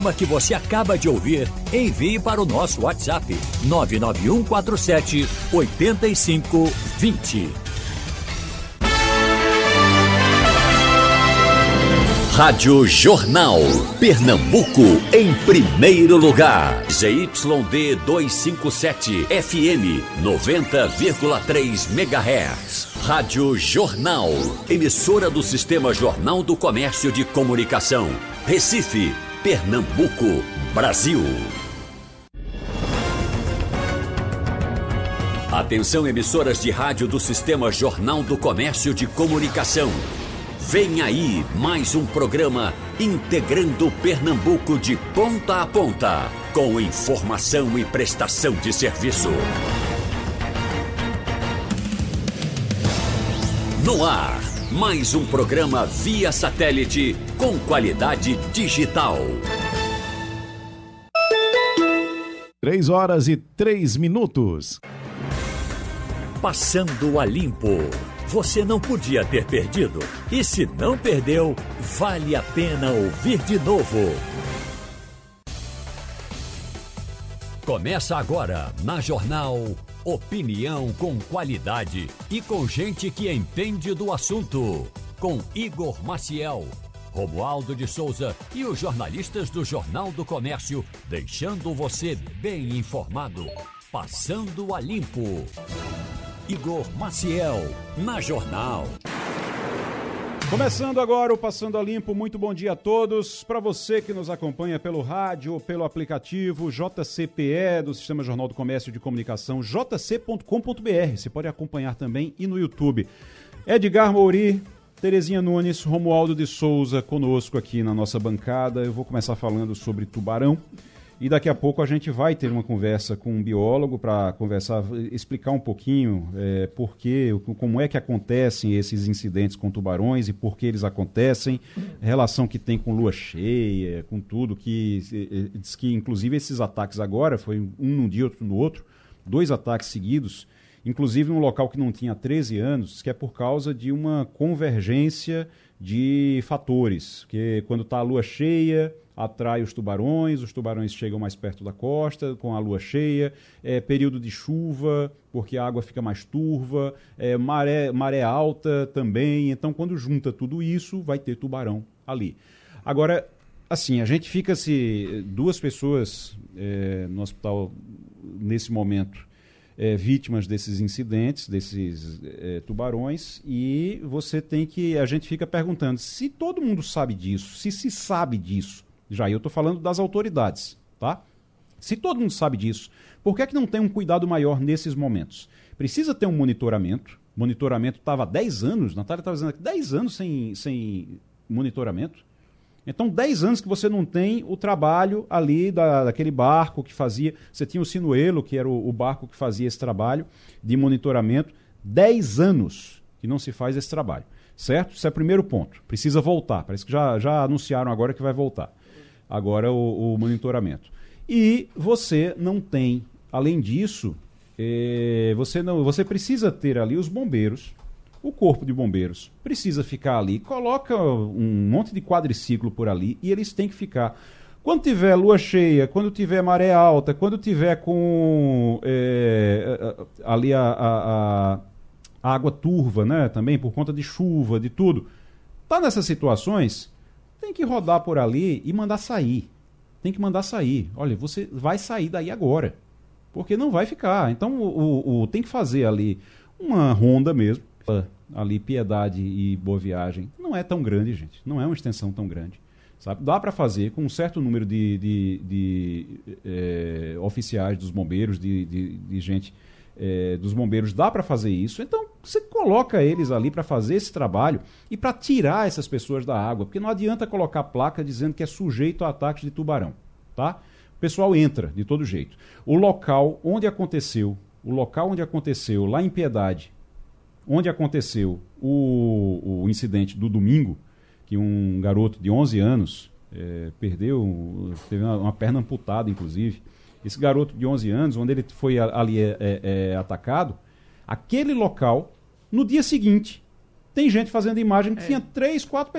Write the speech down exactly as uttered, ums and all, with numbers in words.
Que você acaba de ouvir, envie para o nosso WhatsApp nove nove um quatro sete oito cinco dois zero. Rádio Jornal Pernambuco em primeiro lugar. Z Y D duzentos e cinquenta e sete F M noventa vírgula três megahertz. Rádio Jornal, emissora do Sistema Jornal do Comércio de Comunicação. Recife, Pernambuco, Brasil. Atenção, emissoras de rádio do Sistema Jornal do Comércio de Comunicação. Vem aí mais um programa integrando Pernambuco de ponta a ponta, com informação e prestação de serviço. No ar, mais um programa via satélite com qualidade digital. Três horas e três minutos. Passando a limpo. Você não podia ter perdido. E se não perdeu, vale a pena ouvir de novo. Começa agora, na Jornal, opinião com qualidade e com gente que entende do assunto. Com Igor Maciel, Romualdo de Souza e os jornalistas do Jornal do Comércio, deixando você bem informado. Passando a limpo. Igor Maciel, na Jornal. Começando agora o Passando a Limpo, muito bom dia a todos. Para você que nos acompanha pelo rádio, pelo aplicativo J C P E do Sistema Jornal do Comércio de Comunicação, j c ponto com ponto b r. Você pode acompanhar também e no YouTube. Edgar Mouri, Terezinha Nunes, Romualdo de Souza conosco aqui na nossa bancada. Eu vou começar falando sobre tubarão. E daqui a pouco a gente vai ter uma conversa com um biólogo para conversar, explicar um pouquinho é, por que, como é que acontecem esses incidentes com tubarões e por que eles acontecem, a relação que tem com lua cheia, com tudo, que diz que inclusive esses ataques agora, foi um num dia, outro no outro, dois ataques seguidos, inclusive num local que não tinha treze anos, que é por causa de uma convergência de fatores, que quando está a lua cheia, atrai os tubarões, os tubarões chegam mais perto da costa com a lua cheia, é, período de chuva, porque a água fica mais turva, é, maré, maré alta também, então quando junta tudo isso, vai ter tubarão ali. Agora, assim, a gente fica se duas pessoas é, no hospital nesse momento, É, vítimas desses incidentes, desses é, tubarões, e você tem que, a gente fica perguntando, se todo mundo sabe disso, se se sabe disso, já eu estou falando das autoridades, tá? Se todo mundo sabe disso, por que é que não tem um cuidado maior nesses momentos? Precisa ter um monitoramento, monitoramento estava há dez anos, Natália estava dizendo aqui, dez anos sem, sem monitoramento. Então, dez anos que você não tem o trabalho ali da, daquele barco que fazia... Você tinha o Sinuelo, que era o, o barco que fazia esse trabalho de monitoramento. dez anos que não se faz esse trabalho, certo? Esse é o primeiro ponto. Precisa voltar. Parece que já, já anunciaram agora que vai voltar. Agora o, o monitoramento. E você não tem, além disso, é, você, não, você precisa ter ali os bombeiros... O corpo de bombeiros precisa ficar ali, coloca um monte de quadriciclo por ali e eles têm que ficar. Quando tiver lua cheia, quando tiver maré alta, quando tiver com é, ali a, a, a água turva, né, também por conta de chuva, de tudo, tá nessas situações, tem que rodar por ali e mandar sair. Tem que mandar sair. Olha, você vai sair daí agora, porque não vai ficar. Então o, o, o, tem que fazer ali uma ronda mesmo. Ali, Piedade e Boa Viagem, não é tão grande, gente. Não é uma extensão tão grande. Sabe? Dá para fazer com um certo número de, de, de é, oficiais dos bombeiros, de, de, de gente é, dos bombeiros, dá para fazer isso. Então, você coloca eles ali para fazer esse trabalho e para tirar essas pessoas da água, porque não adianta colocar placa dizendo que é sujeito a ataques de tubarão, tá? O pessoal entra de todo jeito. O local onde aconteceu, o local onde aconteceu, lá em Piedade, onde aconteceu o, o incidente do domingo, que um garoto de onze anos é, perdeu, teve uma, uma perna amputada, inclusive. Esse garoto de onze anos, onde ele foi ali é, é, atacado, aquele local, no dia seguinte, tem gente fazendo imagem que é. tinha três, quatro pessoas.